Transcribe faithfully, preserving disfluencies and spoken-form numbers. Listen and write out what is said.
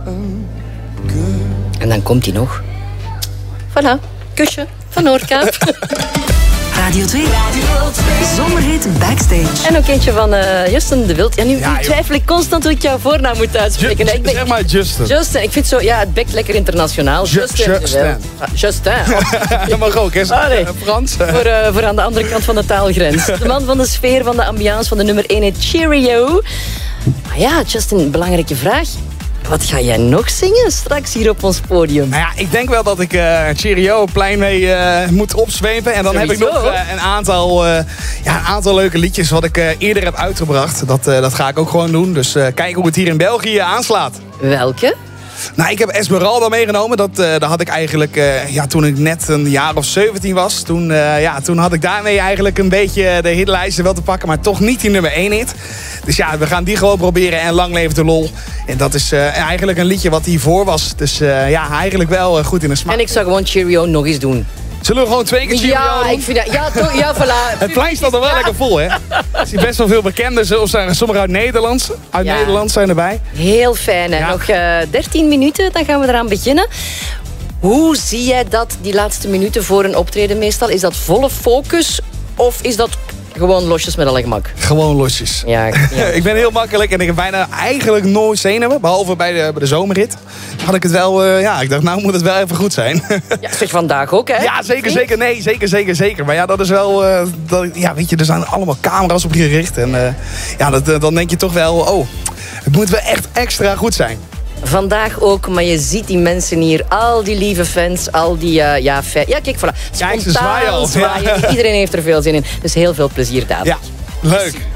En dan komt hij nog. Voilà, kusje van Noordkaap. Radio twee. Zomerhit Backstage. En ook eentje van uh, Justin de Wild. Ja, nu, Ja, nu twijfel ik constant hoe ik jouw voornaam moet uitspreken. Ju- ik ben, zeg maar Justin. Justin, ik vind zo, ja, het bekt lekker internationaal. Ju- Justin de Justin. Wild. Ah, Justin. Dat mag ook, hè? Ah, nee. Frans. Voor, uh, voor aan de andere kant van de taalgrens. De man van de sfeer, van de ambiance, van de nummer één heet Cheerio. Maar ja, Justin, belangrijke vraag. Wat ga jij nog zingen straks hier op ons podium? Nou ja, ik denk wel dat ik uh, Cheerio plein mee uh, moet opzwepen. En dan Sowieso. heb ik nog uh, een, aantal, uh, ja, een aantal leuke liedjes wat ik uh, eerder heb uitgebracht. Dat, uh, dat ga ik ook gewoon doen. Dus uh, kijk hoe het hier in België aanslaat. Welke? Nou, ik heb Esmeralda meegenomen. Dat, uh, dat had ik eigenlijk, uh, ja, toen ik net een jaar of zeventien was. Toen, uh, ja, toen had ik daarmee eigenlijk een beetje de hitlijsten wel te pakken. Maar toch niet die nummer één hit. Dus ja, we gaan die gewoon proberen. En Lang Leeft de Lol. En dat is uh, eigenlijk een liedje wat hiervoor was. Dus uh, ja, eigenlijk wel uh, goed in de smaak. En ik zou gewoon Cheerio nog eens doen. Zullen we gewoon twee keer Cheerio Ja, doen? ik vind dat... Ja, toch, ja, voilà. Het plein staat er wel Ja. lekker vol, hè? Er zijn best wel veel bekenden. Zelfs zijn er sommigen uit Nederland. Uit Ja. Nederland zijn erbij. Heel fijn. Hè? Ja. Nog uh, dertien minuten, dan gaan we eraan beginnen. Hoe zie jij dat, die laatste minuten voor een optreden meestal? Is dat volle focus of is dat gewoon losjes met alle gemak? Gewoon losjes. Ja, ja. Ik ben heel makkelijk en ik heb bijna eigenlijk nooit zenuwen. Behalve bij de, bij de zomerrit. Had ik het wel, uh, ja, ik dacht nou moet het wel even goed zijn. Ja, zeg vandaag ook, hè? Ja, zeker, zeker. Nee, zeker, zeker, zeker. Maar ja, dat is wel, uh, dat, ja, weet je, er zijn allemaal camera's op je gericht. En uh, ja, dat, uh, dan denk je toch wel, oh, het moet wel echt extra goed zijn. Vandaag ook, maar je ziet die mensen hier, al die lieve fans, al die, uh, ja, fa- ja, kijk, voilà. Kijk, ze Spontaan zwaaien al. zwaaien. Ja. Iedereen heeft er veel zin in. Dus heel veel plezier, David. Ja, leuk.